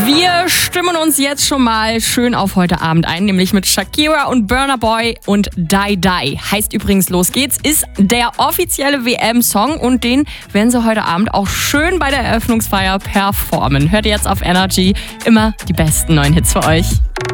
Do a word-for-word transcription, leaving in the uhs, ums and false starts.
Wir stimmen uns jetzt schon mal schön auf heute Abend ein, nämlich mit Shakira und Burna Boy und Die Die. Heißt übrigens Los geht's, ist der offizielle W M-Song und den werden sie heute Abend auch schön bei der Eröffnungsfeier performen. Hört ihr jetzt auf Energy, immer die besten neuen Hits für euch.